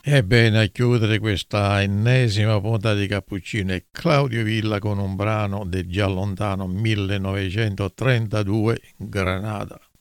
Ebbene, a chiudere questa ennesima puntata di Cappuccino è Claudio Villa con un brano del già lontano 1932, Granada.